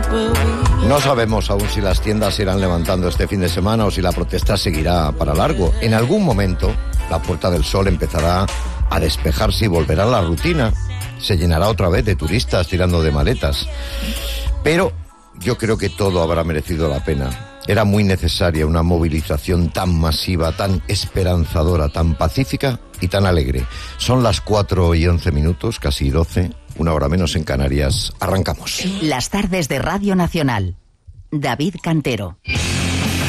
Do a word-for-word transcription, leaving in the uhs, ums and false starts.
No sabemos aún si las tiendas se irán levantando este fin de semana o si la protesta seguirá para largo. En algún momento, la Puerta del Sol empezará a despejarse y volverá a la rutina. Se llenará otra vez de turistas tirando de maletas. Pero yo creo que todo habrá merecido la pena. Era muy necesaria una movilización tan masiva, tan esperanzadora, tan pacífica y tan alegre. Son las cuatro y once minutos, casi doce, una hora menos en Canarias. Arrancamos. Las tardes de Radio Nacional. David Cantero.